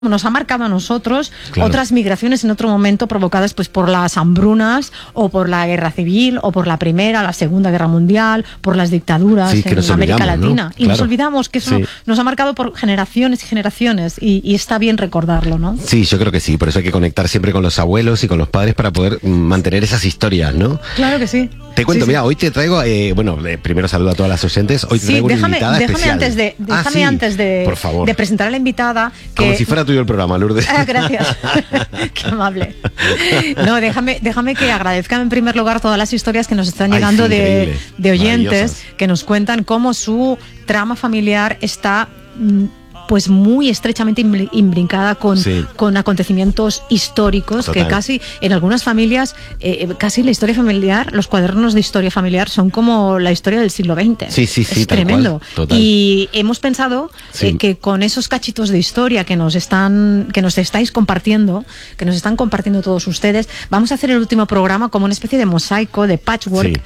nos ha marcado a nosotros, claro, otras migraciones en otro momento provocadas pues por las hambrunas o por la guerra civil o por la Primera, la Segunda Guerra Mundial, por las dictaduras en América Latina. ¿no? Y nos olvidamos que eso nos ha marcado por generaciones y generaciones y está bien recordarlo, ¿no? Sí, yo creo que sí, por eso hay que conectar siempre con los abuelos y con los padres para poder mantener esas historias, ¿no? Claro que sí. Te cuento, mira, hoy te traigo, primero saludo a todas las oyentes, hoy te traigo una invitada especial. Déjame antes de por favor, de presentar a la invitada. Como si fuera tuyo el programa, Lourdes. Gracias. Qué amable. No, déjame que agradezca en primer lugar todas las historias que nos están llegando de oyentes que nos cuentan cómo su trama familiar está pues muy estrechamente imbrincada con acontecimientos históricos. Total. Que casi en algunas familias, casi la historia familiar, los cuadernos de historia familiar son como la historia del siglo XX. Sí, es tremendo. Y hemos pensado que con esos cachitos de historia que nos están compartiendo todos ustedes, vamos a hacer el último programa como una especie de mosaico, de patchwork,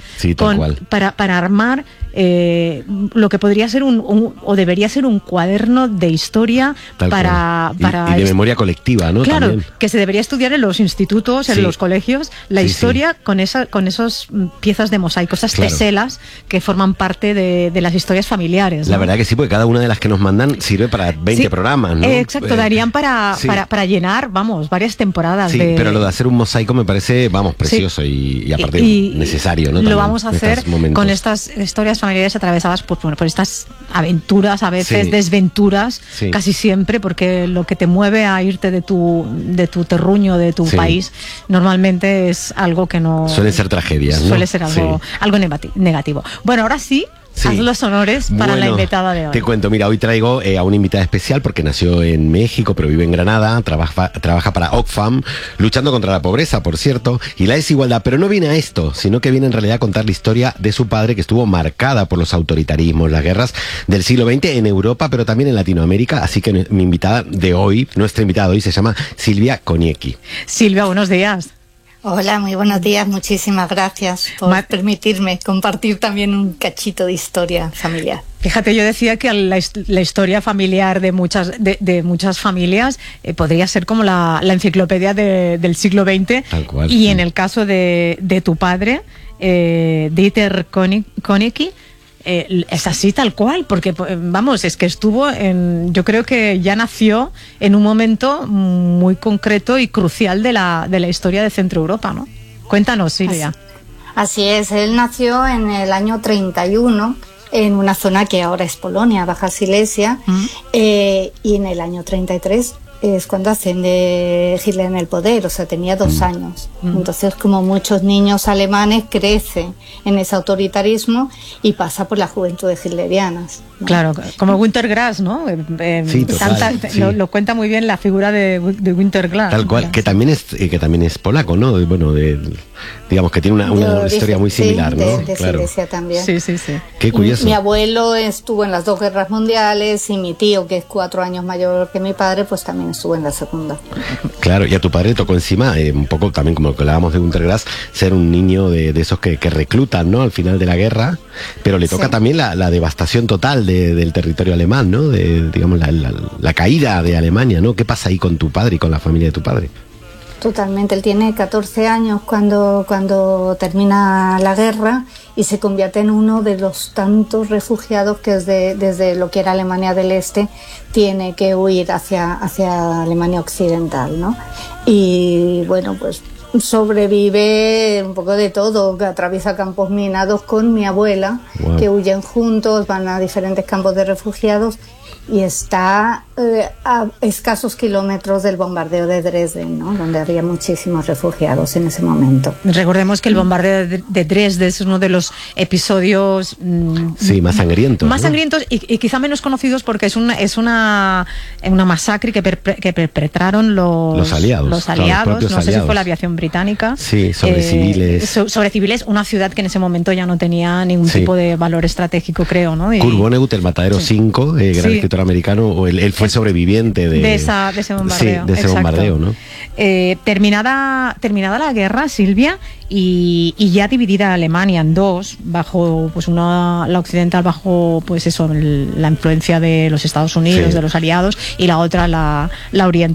para armar lo que podría ser o debería ser un cuaderno de historia para y de memoria colectiva, ¿no? Claro, también, que se debería estudiar en los institutos, en los colegios, la historia con esos piezas de mosaico, esas teselas que forman parte de las historias familiares, ¿no? La verdad que sí, porque cada una de las que nos mandan sirve para 20 programas, ¿no? Exacto, darían para llenar, varias temporadas. Sí, pero lo de hacer un mosaico me parece, precioso y aparte necesario, ¿no? Lo vamos a hacer con estas historias familiares atravesadas por estas aventuras, a veces desventuras, casi siempre, porque lo que te mueve a irte de tu terruño, de tu país, normalmente es algo que no... Suelen ser tragedias, ¿no? Suele ser algo negativo. Bueno, ahora sí. Haz los honores para la invitada de hoy. Te cuento, mira, hoy traigo a una invitada especial porque nació en México, pero vive en Granada, trabaja para Oxfam, luchando contra la pobreza, por cierto, y la desigualdad, pero no viene a esto, sino que viene en realidad a contar la historia de su padre, que estuvo marcada por los autoritarismos, las guerras del siglo XX en Europa, pero también en Latinoamérica, así que nuestra invitada de hoy se llama Silvia Koniecki. Silvia, buenos días. Hola, muy buenos días, muchísimas gracias por permitirme compartir también un cachito de historia familiar. Fíjate, yo decía que la historia familiar de muchas familias podría ser como la enciclopedia del siglo XX. Tal cual, y en el caso de tu padre, Dieter Koniecki, es así tal cual, porque es que yo creo que ya nació en un momento muy concreto y crucial de la historia de Centro Europa, ¿no? Cuéntanos, Silvia. Así es, él nació en el año 31 en una zona que ahora es Polonia, Baja Silesia, y en el año 33 es cuando asciende Hitler en el poder, o sea, tenía 2 años. Entonces, como muchos niños alemanes, crece en ese autoritarismo y pasa por las juventudes hitlerianas, ¿no? Claro, como Wintergrass, ¿no? Lo cuenta muy bien la figura de Wintergrass. Tal cual, que también es polaco, ¿no? Bueno, digamos que tiene una historia muy similar, ¿no? De Silesia también. Sí. Qué curioso. Mi abuelo estuvo en las 2 guerras mundiales y mi tío, que es 4 años mayor que mi padre, pues también estuvo en la segunda. Claro, y a tu padre tocó encima, un poco también como lo que hablábamos de Wintergrass, ser un niño de esos que reclutan, ¿no? Al final de la guerra, pero le toca también la devastación total del territorio alemán, ¿no? Digamos, la caída de Alemania, ¿no? ¿Qué pasa ahí con tu padre y con la familia de tu padre? Totalmente, él tiene 14 años cuando termina la guerra y se convierte en uno de los tantos refugiados que desde lo que era Alemania del Este tiene que huir hacia Alemania Occidental, ¿no? Y bueno, pues sobrevive un poco de todo, que atraviesa campos minados con mi abuela, que huyen juntos, van a diferentes campos de refugiados y está a escasos kilómetros del bombardeo de Dresden, ¿no? Donde había muchísimos refugiados en ese momento. Recordemos que el bombardeo de Dresden es uno de los episodios más sangrientos. Más sangrientos y quizá menos conocidos porque es una masacre que perpetraron los aliados. No sé si fue la aviación británica. Sí, sobre civiles. Sobre civiles, una ciudad que en ese momento ya no tenía ningún tipo de valor estratégico, creo, ¿no? Kurt Vonnegut, El Matadero 5, gran escritor americano, o él fue fue sobreviviente de ese bombardeo. Sí, de ese bombardeo, ¿no? Terminada la guerra, Silvia, y ya dividida Alemania en dos, bajo pues la occidental bajo pues eso, la influencia de los Estados Unidos, de los aliados, y la otra la oriental.